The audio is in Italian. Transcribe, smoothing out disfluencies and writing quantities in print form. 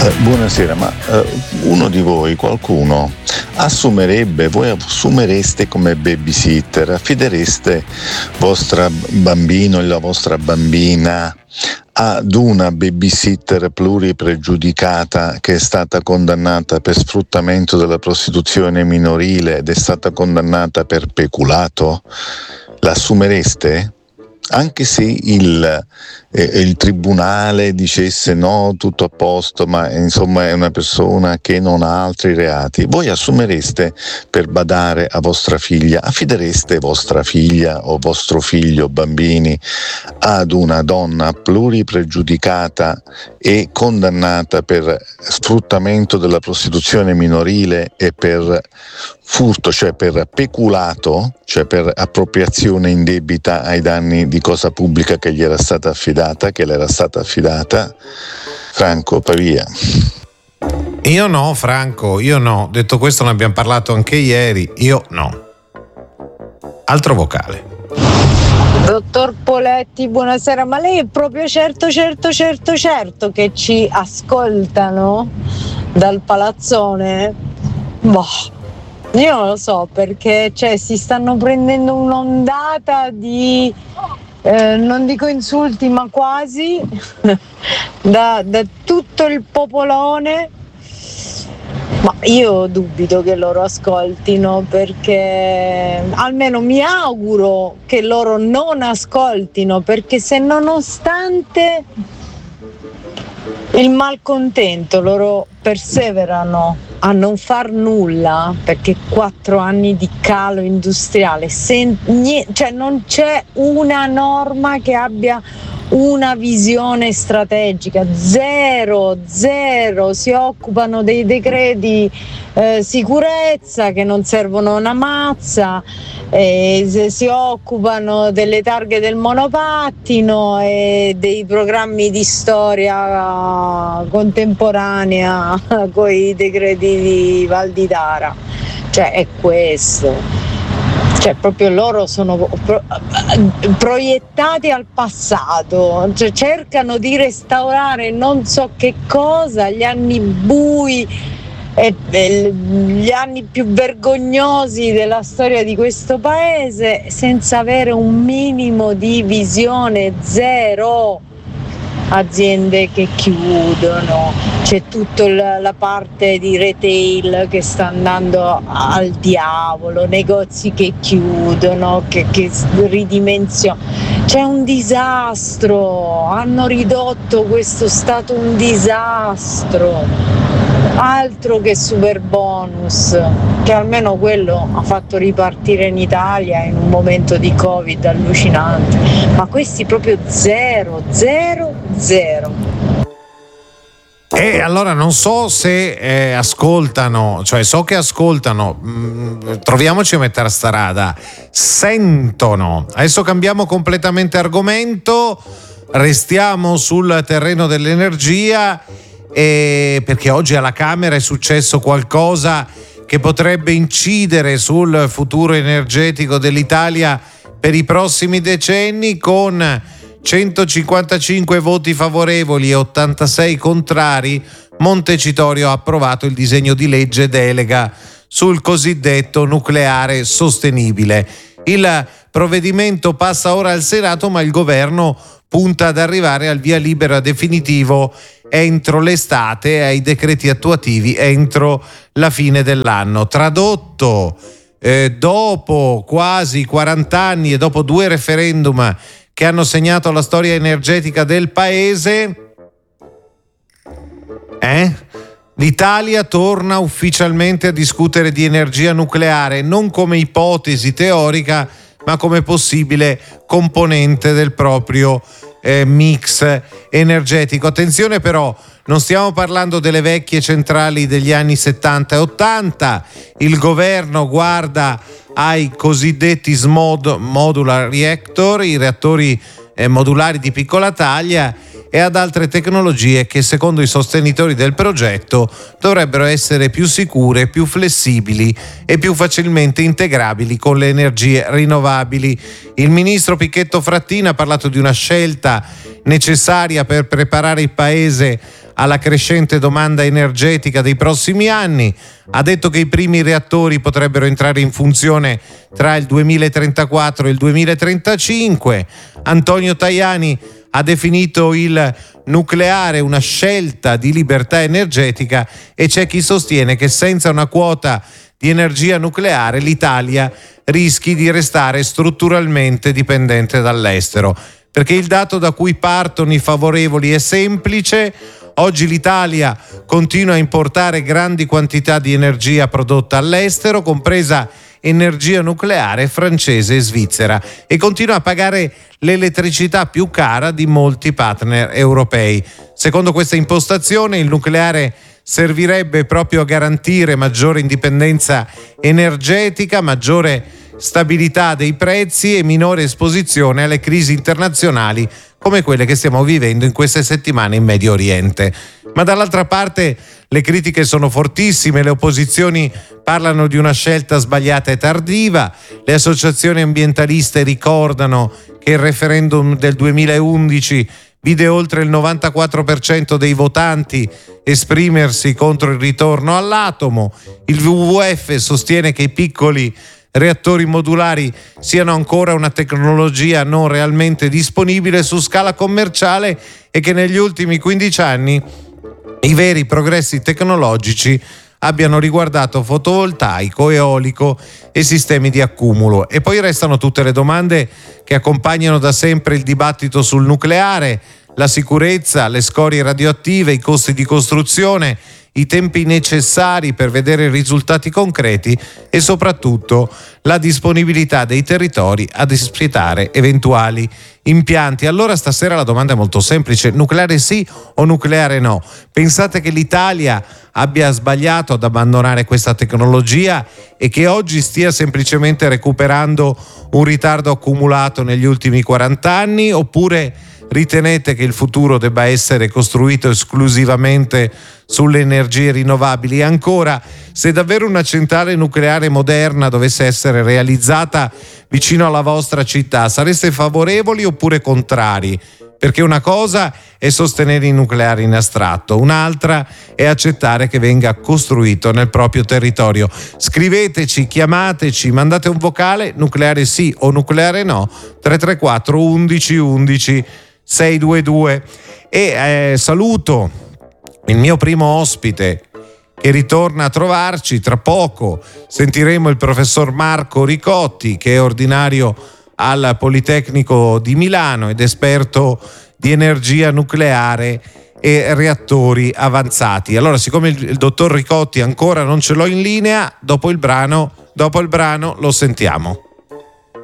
Buonasera, ma uno di voi, qualcuno, voi assumereste come babysitter, affidereste vostra bambino e la vostra bambina ad una babysitter pluripregiudicata che è stata condannata per sfruttamento della prostituzione minorile ed è stata condannata per peculato? L'assumereste? Anche se il tribunale dicesse no, tutto a posto, ma insomma è una persona che non ha altri reati, voi assumereste per badare a vostra figlia, affidereste vostra figlia o vostro figlio, bambini, ad una donna pluripregiudicata e condannata per sfruttamento della prostituzione minorile e per furto, cioè per peculato, cioè per appropriazione indebita ai danni di cosa pubblica che gli era stata affidata, che le era stata affidata? Franco Pavia. Io no, Franco, io no. Detto questo, ne abbiamo parlato anche ieri, io no. Altro vocale. Dottor Poletti, buonasera, ma lei è proprio certo che ci ascoltano dal palazzone? Boh, io non lo so, perché si stanno prendendo un'ondata di, non dico insulti, ma quasi, da tutto il popolone. Ma io dubito che loro ascoltino, perché almeno mi auguro che loro non ascoltino, perché se nonostante il malcontento loro perseverano a non far nulla, perché 4 anni di calo industriale, non c'è una norma che abbia una visione strategica, zero, si occupano dei decreti sicurezza che non servono una mazza, si occupano delle targhe del monopattino e dei programmi di storia contemporanea con i decreti di Val di Tara, è questo. Proprio loro sono proiettati al passato, cercano di restaurare non so che cosa, gli anni bui e gli anni più vergognosi della storia di questo paese, senza avere un minimo di visione, zero. Aziende che chiudono, c'è tutta la parte di retail che sta andando al diavolo, negozi che chiudono, che ridimensionano, c'è un disastro, hanno ridotto questo stato un disastro. Altro che super bonus, che almeno quello ha fatto ripartire in Italia in un momento di Covid allucinante, ma questi proprio zero. E allora non so se ascoltano, so che ascoltano, troviamoci a mettere strada, sentono. Adesso cambiamo completamente argomento, restiamo sul terreno dell'energia, perché oggi alla Camera è successo qualcosa che potrebbe incidere sul futuro energetico dell'Italia per i prossimi decenni. Con 155 voti favorevoli e 86 contrari, Montecitorio ha approvato il disegno di legge delega sul cosiddetto nucleare sostenibile. Il provvedimento passa ora al Senato, ma il governo punta ad arrivare al via libera definitivo entro l'estate e ai decreti attuativi entro la fine dell'anno. Tradotto, dopo quasi 40 anni e dopo 2 referendum che hanno segnato la storia energetica del paese, l'Italia torna ufficialmente a discutere di energia nucleare, non come ipotesi teorica, ma come possibile componente del proprio mix energetico. Attenzione però, non stiamo parlando delle vecchie centrali degli anni 70 e 80, il governo guarda ai cosiddetti SMOD, modular reactor, i reattori modulari di piccola taglia, e ad altre tecnologie che secondo i sostenitori del progetto dovrebbero essere più sicure, più flessibili e più facilmente integrabili con le energie rinnovabili. Il ministro Pichetto Fratin ha parlato di una scelta necessaria per preparare il Paese alla crescente domanda energetica dei prossimi anni. Ha detto che i primi reattori potrebbero entrare in funzione tra il 2034 e il 2035. Antonio Tajani ha definito il nucleare una scelta di libertà energetica e c'è chi sostiene che senza una quota di energia nucleare l'Italia rischi di restare strutturalmente dipendente dall'estero. Perché il dato da cui partono i favorevoli è semplice: oggi l'Italia continua a importare grandi quantità di energia prodotta all'estero, compresa energia nucleare francese e svizzera, e continua a pagare l'elettricità più cara di molti partner europei. Secondo questa impostazione, il nucleare servirebbe proprio a garantire maggiore indipendenza energetica, maggiore stabilità dei prezzi e minore esposizione alle crisi internazionali come quelle che stiamo vivendo in queste settimane in Medio Oriente. Ma dall'altra parte le critiche sono fortissime, le opposizioni parlano di una scelta sbagliata e tardiva, le associazioni ambientaliste ricordano che il referendum del 2011 vide oltre il 94% dei votanti esprimersi contro il ritorno all'atomo, il WWF sostiene che i piccoli reattori modulari siano ancora una tecnologia non realmente disponibile su scala commerciale e che negli ultimi 15 anni i veri progressi tecnologici abbiano riguardato fotovoltaico, eolico e sistemi di accumulo. E poi restano tutte le domande che accompagnano da sempre il dibattito sul nucleare: la sicurezza, le scorie radioattive, i costi di costruzione, i tempi necessari per vedere risultati concreti e soprattutto la disponibilità dei territori ad espletare eventuali impianti. Allora stasera la domanda è molto semplice: nucleare sì o nucleare no? Pensate che l'Italia abbia sbagliato ad abbandonare questa tecnologia e che oggi stia semplicemente recuperando un ritardo accumulato negli ultimi 40 anni? Oppure ritenete che il futuro debba essere costruito esclusivamente sulle energie rinnovabili? E ancora, se davvero una centrale nucleare moderna dovesse essere realizzata vicino alla vostra città, sareste favorevoli oppure contrari? Perché una cosa è sostenere il nucleare in astratto, un'altra è accettare che venga costruito nel proprio territorio. Scriveteci, chiamateci, mandate un vocale: nucleare sì o nucleare no, 334 11 11 622. E saluto il mio primo ospite che ritorna a trovarci tra poco. Sentiremo il professor Marco Ricotti, che è ordinario al Politecnico di Milano ed esperto di energia nucleare e reattori avanzati. Allora, siccome il dottor Ricotti ancora non ce l'ho in linea, dopo il brano lo sentiamo.